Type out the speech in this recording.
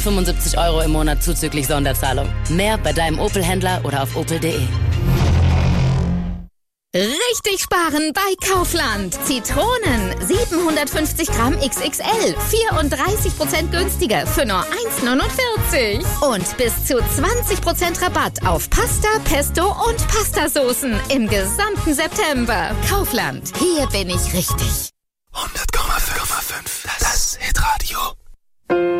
75 € im Monat zuzüglich Sonderzahlung. Mehr bei deinem Opel-Händler oder auf opel.de. Richtig sparen bei Kaufland. Zitronen 750 Gramm XXL, 34% günstiger für nur 1,49. Und bis zu 20% Rabatt auf Pasta, Pesto und Pastasoßen im gesamten September. Kaufland, hier bin ich richtig. 100,5. Das Hitradio.